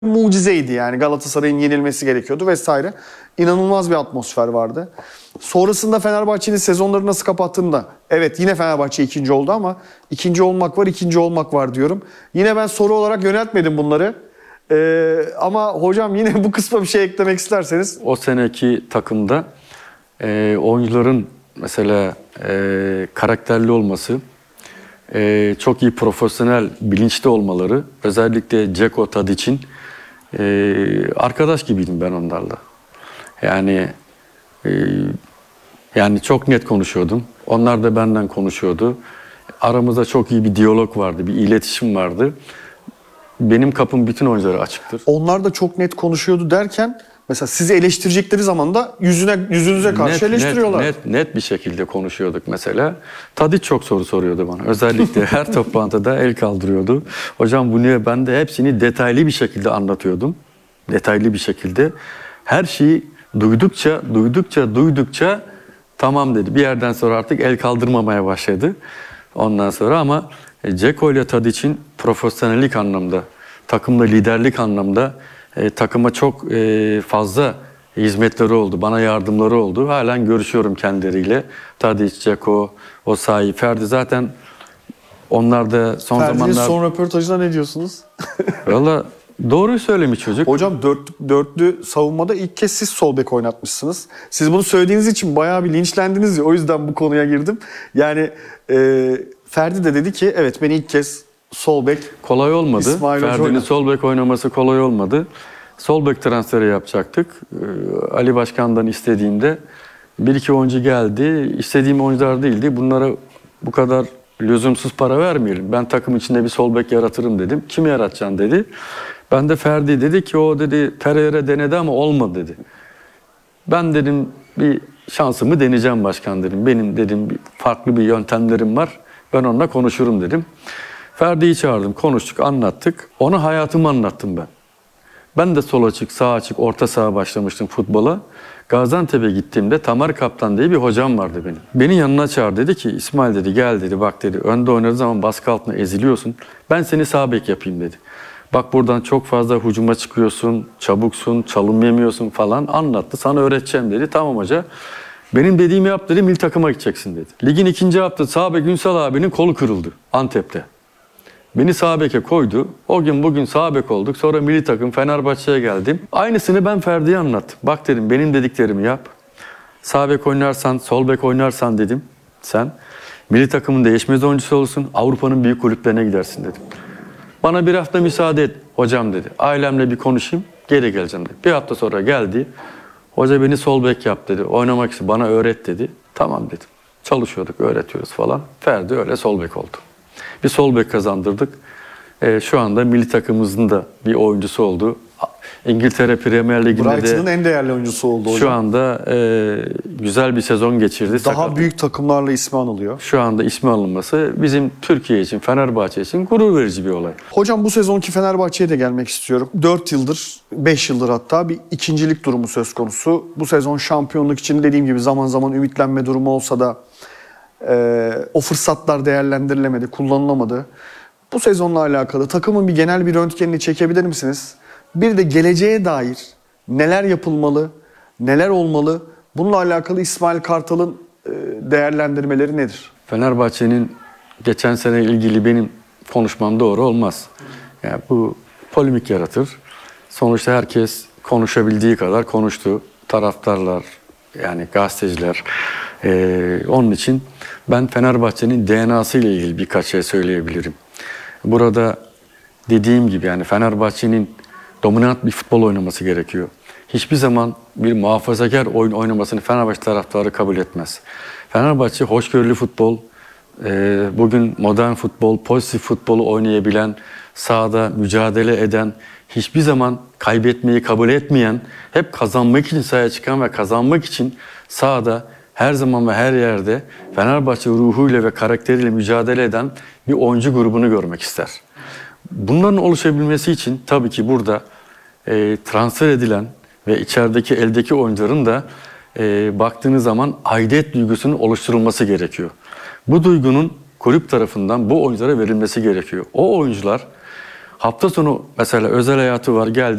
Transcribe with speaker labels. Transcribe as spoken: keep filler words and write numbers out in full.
Speaker 1: mucizeydi yani. Galatasaray'ın yenilmesi gerekiyordu vesaire. İnanılmaz bir atmosfer vardı. Sonrasında Fenerbahçe'nin sezonları nasıl kapattığında, evet yine Fenerbahçe ikinci oldu ama ikinci olmak var, ikinci olmak var diyorum. Yine ben soru olarak yöneltmedim bunları. Ee, ama hocam yine bu kısma bir şey eklemek isterseniz.
Speaker 2: O seneki takımda e, oyuncuların mesela e, karakterli olması, e, çok iyi profesyonel, bilinçli olmaları, özellikle Dzeko, Tadic'in e, arkadaş gibiydim ben onlarla. Yani e, yani çok net konuşuyordum. Onlar da benden konuşuyordu. Aramızda çok iyi bir diyalog vardı, bir iletişim vardı. Benim kapım bütün oyunculara açıktır.
Speaker 1: Onlar da çok net konuşuyordu derken mesela sizi eleştirecekleri zaman da yüzüne yüzünüze karşı
Speaker 2: net,
Speaker 1: eleştiriyorlar.
Speaker 2: Net, net, net bir şekilde konuşuyorduk mesela. Tadiç çok soru soruyordu bana. Özellikle her toplantıda el kaldırıyordu. Hocam bu niye? Ben de hepsini detaylı bir şekilde anlatıyordum. Detaylı bir şekilde. Her şeyi duydukça, duydukça, duydukça tamam dedi. Bir yerden sonra artık el kaldırmamaya başladı. Ondan sonra ama Dzeko ile Tadiç'in profesyonellik anlamda, takımda liderlik anlamda e, takıma çok e, fazla hizmetleri oldu, bana yardımları oldu. Halen görüşüyorum kendileriyle. Tadiç, Dzeko, Osayi, Ferdi zaten onlar da son
Speaker 1: Ferdi'nin
Speaker 2: zamanlar...
Speaker 1: son röportajına ne diyorsunuz?
Speaker 2: Valla doğruyu söylemiş çocuk.
Speaker 1: Hocam dört, dörtlü savunmada ilk kez siz sol bek oynatmışsınız. Siz bunu söylediğiniz için bayağı bir linçlendiniz ya, o yüzden bu konuya girdim. Yani e, Ferdi de dedi ki evet ben ilk kez sol bek.
Speaker 2: Kolay olmadı.
Speaker 1: İsmail Hoca
Speaker 2: Ferdi'nin
Speaker 1: oynadı.
Speaker 2: sol bek oynaması kolay olmadı. Sol bek transferi yapacaktık. Ee, Ali Başkan'dan istediğimde bir iki oyuncu geldi. İstediğim oyuncular değildi. Bunlara bu kadar lüzumsuz para vermeyelim. Ben takım içinde bir sol bek yaratırım dedim. Kimi yaratacaksın dedi. Ben de Ferdi dedi ki o dedi Pereira denedi ama olmadı dedi. Ben dedim bir şansımı deneyeceğim başkan dedim. Benim dedim farklı bir yöntemlerim var. Ben onunla konuşurum dedim. Ferdi'yi çağırdım, konuştuk, anlattık. Ona hayatımı anlattım ben. Ben de sol açık, sağ açık, orta saha başlamıştım futbola. Gaziantep'e gittiğimde Tamer Kaptan diye bir hocam vardı benim. Beni yanına çağırdı, dedi ki İsmail dedi gel dedi bak dedi önde oynadığı zaman baskı altına eziliyorsun. Ben seni sağ bek yapayım dedi. Bak buradan çok fazla hücuma çıkıyorsun, çabuksun, çalım yemiyorsun falan anlattı. Sana öğreteceğim dedi. Tamam hoca. Benim dediğimi yap dedi, milli takıma gideceksin dedi. Ligin ikinci hafta sağ bek Ünsal abinin kolu kırıldı Antep'te. Beni sağ beke koydu. O gün bugün sağ bek olduk. Sonra milli takım Fenerbahçe'ye geldim. Aynısını ben Ferdi'ye anlattım. Bak dedim benim dediklerimi yap. Sağ bek oynarsan, sol bek oynarsan dedim. Sen milli takımın değişmez oyuncusu olursun. Avrupa'nın büyük kulüplerine gidersin dedim. Bana bir hafta müsaade et hocam dedi. Ailemle bir konuşayım, geri geleceğim dedi. Bir hafta sonra geldi. Hoca beni sol bek yap dedi. Oynamak için bana öğret dedi. Tamam dedim. Çalışıyorduk, öğretiyoruz falan. Ferdi öyle sol bek oldu. Bir sol bek kazandırdık. Ee, şu anda milli takımımızın da bir oyuncusu oldu. İngiltere Premier Ligi'nde
Speaker 1: Brighton'ın
Speaker 2: de
Speaker 1: en değerli oyuncusu oldu hocam.
Speaker 2: şu anda e, güzel bir sezon geçirdi.
Speaker 1: Daha
Speaker 2: Sakat.
Speaker 1: büyük takımlarla ismi anılıyor.
Speaker 2: Şu anda ismi alınması bizim Türkiye için, Fenerbahçe için gurur verici bir olay.
Speaker 1: Hocam bu sezonki Fenerbahçe'ye de gelmek istiyorum. dört yıldır, beş yıldır hatta bir ikincilik durumu söz konusu. Bu sezon şampiyonluk için dediğim gibi zaman zaman ümitlenme durumu olsa da e, o fırsatlar değerlendirilemedi, kullanılamadı. Bu sezonla alakalı takımın bir genel bir röntgenini çekebilir misiniz? Bir de geleceğe dair neler yapılmalı, neler olmalı? Bununla alakalı İsmail Kartal'ın e, değerlendirmeleri nedir?
Speaker 2: Fenerbahçe'nin geçen sene ilgili benim konuşmam doğru olmaz. Yani bu polemik yaratır. Sonuçta herkes konuşabildiği kadar konuştu. Taraftarlar, yani gazeteciler. Ee, onun için ben Fenerbahçe'nin D N A'sı ile ilgili birkaç şey söyleyebilirim. Burada dediğim gibi yani Fenerbahçe'nin dominant bir futbol oynaması gerekiyor. Hiçbir zaman bir muhafazakar oyun oynamasını Fenerbahçe taraftarı kabul etmez. Fenerbahçe hoşgörülü futbol, e, bugün modern futbol, pozitif futbolu oynayabilen, sahada mücadele eden, hiçbir zaman kaybetmeyi kabul etmeyen, hep kazanmak için sahaya çıkan ve kazanmak için sahada her zaman ve her yerde Fenerbahçe ruhuyla ve karakteriyle mücadele eden bir oyuncu grubunu görmek ister. Bunların oluşabilmesi için tabii ki burada e, transfer edilen ve içerideki eldeki oyuncuların da e, baktığınız zaman aidiyet duygusunun oluşturulması gerekiyor. Bu duygunun kulüp tarafından bu oyunculara verilmesi gerekiyor. O oyuncular Hafta sonu mesela özel hayatı var, geldi.